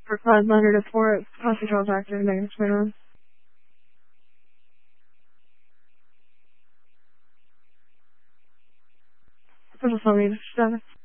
for Cloud Thunder to port, cross control factor, negative spin on. Special 77.